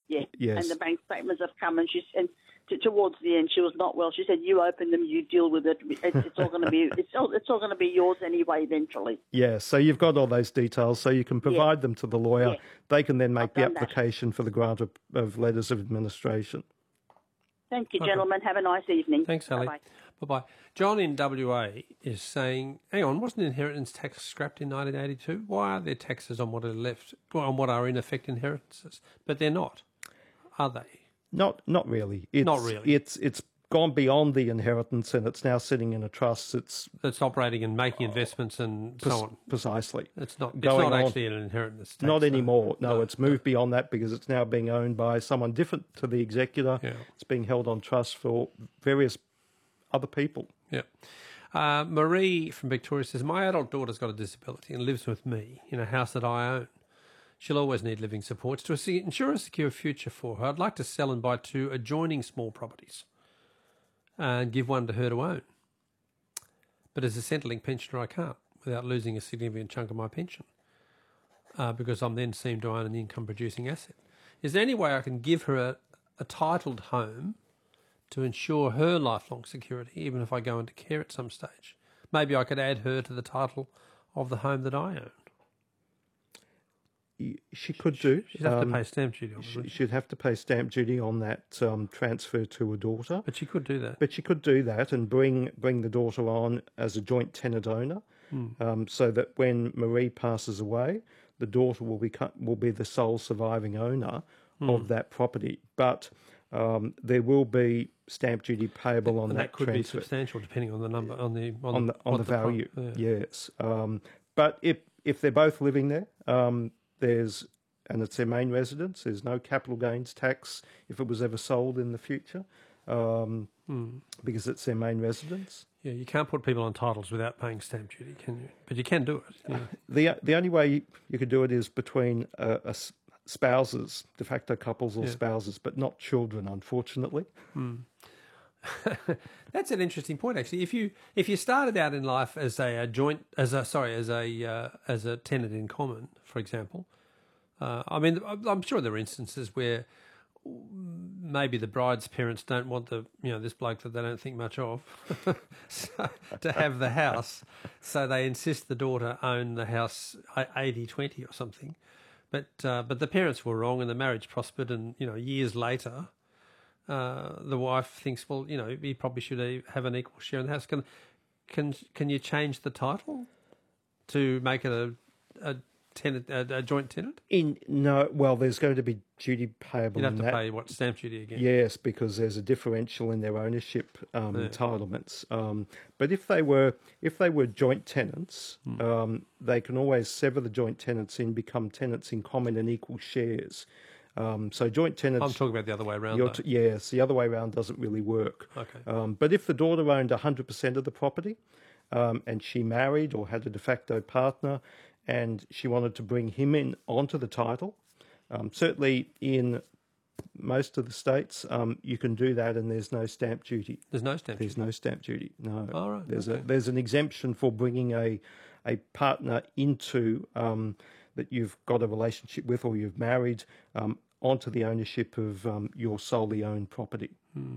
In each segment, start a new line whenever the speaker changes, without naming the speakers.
Yeah.
Yes.
And the bank statements have come, and towards the end, she was not well. She said, "You open them, you deal with it. It's all going to be it's all going to be yours anyway eventually."
Yeah, so you've got all those details, so you can provide them to the lawyer.
Yeah.
They can then make the
done that.
application for the grant of letters of administration.
Thank you, gentlemen. Have a nice evening.
Thanks, Sally.
Bye-bye.
Bye-bye. John in WA is saying, hang on, wasn't inheritance tax scrapped in 1982? Why are there taxes on what are left, on what are in effect inheritances? But they're not, are they?
Not really.
Not really.
It's gone beyond the inheritance, and it's now sitting in a trust. It's
operating and making investments and so on.
Precisely.
It's not
Going
actually an inheritance tax.
Not anymore. No, it's moved beyond that because it's now being owned by someone different to the executor.
Yeah.
It's being held on trust for various other people.
Yeah. Marie from Victoria says, my adult daughter's got a disability and lives with me in a house that I own. She'll always need living supports. To ensure a secure future for her, I'd like to sell and buy 2 adjoining small properties and give one to her to own. But as a Centrelink pensioner, I can't without losing a significant chunk of my pension because I'm then seen to own an income-producing asset. Is there any way I can give her a titled home to ensure her lifelong security, even if I go into care at some stage? Maybe I could add her to the title of the home that I own.
She could do.
She'd have to pay stamp duty on it.
She'd have to pay stamp duty on that transfer to a daughter.
But she could do that.
But she could do that and bring the daughter on as a joint tenant owner, so that when Marie passes away, the daughter will be the sole surviving owner of that property. But there will be stamp duty payable on that
that could
transfer.
be substantial depending on the number on the
value.
Yeah.
Yes, but if they're both living there, and it's their main residence, there's no capital gains tax if it was ever sold in the future, because it's their main residence.
Yeah, you can't put people on titles without paying stamp duty, can you? But you can do it.
Yeah. The only way you could do it is between spouses, de facto couples or spouses, but not children, unfortunately.
That's an interesting point, actually. If you started out in life as a tenant in common, for example, I'm sure there are instances where maybe the bride's parents don't want this bloke that they don't think much of to have the house, so they insist the daughter own the house 80-20 or something. But the parents were wrong, and the marriage prospered, and years later, the wife thinks, well, he probably should have an equal share in the house. Can you change the title to make it a joint tenant?
There's going to be duty payable.
You'd have to pay stamp duty again.
Yes, because there's a differential in their ownership entitlements. But if they were joint tenants, they can always sever the joint tenants and become tenants in common and equal shares. So joint tenants...
I'm talking about the other way around.
Yes, the other way around doesn't really work.
Okay.
But if the daughter owned 100% of the property, and she married or had a de facto partner, and she wanted to bring him in onto the title, certainly in most of the states, you can do that, and there's no stamp duty.
There's no stamp duty?
There's no stamp duty, no.
All right.
There's an exemption for bringing a partner into... that you've got a relationship with or you've married onto the ownership of your solely owned property.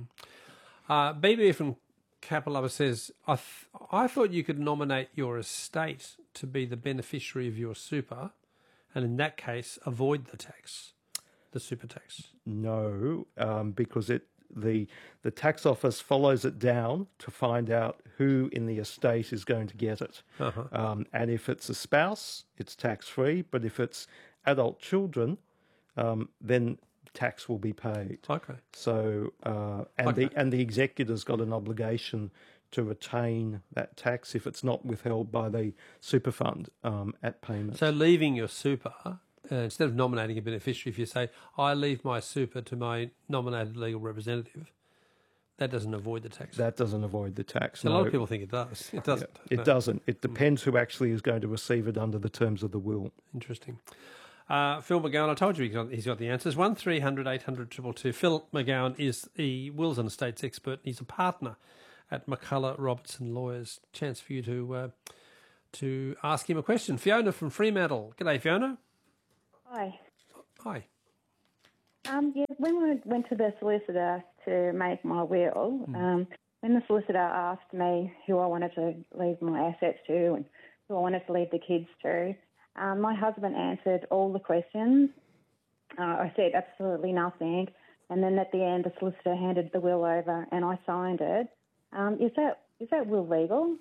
BB from Kapalaba says, I thought you could nominate your estate to be the beneficiary of your super, and in that case avoid the super tax.
No, because the tax office follows it down to find out who in the estate is going to get it. And if it's a spouse, it's tax-free, but if it's adult children, then tax will be paid.
Okay.
So, the executor's got an obligation to retain that tax if it's not withheld by the super fund at payment.
So leaving your super... instead of nominating a beneficiary, if you say, I leave my super to my nominated legal representative, that doesn't avoid the tax.
That doesn't avoid the tax.
So a lot of people think it does. It doesn't.
Yeah, it doesn't. It depends who actually is going to receive it under the terms of the will.
Interesting. Phil McGowan, I told you he's got the answers. 1300 800 222. Phil McGowan is the wills and estates expert. He's a partner at McCullough Robertson Lawyers. Chance for you to ask him a question. Fiona from Fremantle. G'day, Fiona.
Hi.
Hi.
Yeah, when we went to the solicitor to make my will, when the solicitor asked me who I wanted to leave my assets to and who I wanted to leave the kids to, my husband answered all the questions. I said absolutely nothing. And then at the end, the solicitor handed the will over and I signed it. Is that will legal?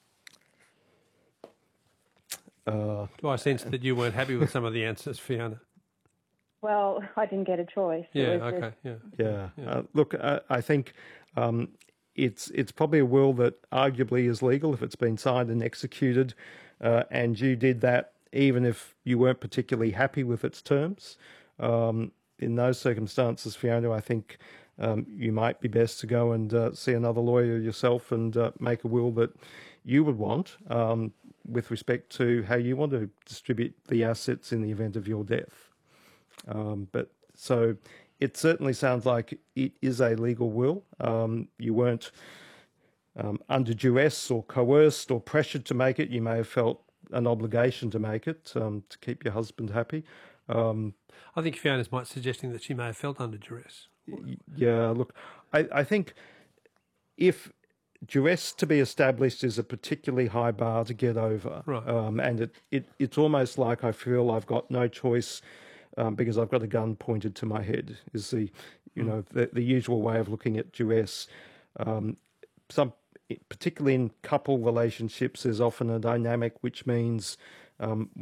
Do I sense that you weren't happy with some of the answers, Fiona?
Well, I didn't get a choice.
Yeah, okay, yeah.
Look, I think it's probably a will that arguably is legal if it's been signed and executed, and you did that even if you weren't particularly happy with its terms. In those circumstances, Fiona, I think you might be best to go and see another lawyer yourself and make a will that you would want with respect to how you want to distribute the assets in the event of your death. But so it certainly sounds like it is a legal will. You weren't under duress or coerced or pressured to make it. You may have felt an obligation to make it to keep your husband happy.
I think Fiona's might suggesting that she may have felt under duress.
Yeah, look, I think if duress to be established is a particularly high bar to get over,
right.
And it's almost like I feel I've got no choice because I've got a gun pointed to my head is the usual way of looking at duress. Particularly in couple relationships, there's often a dynamic which means one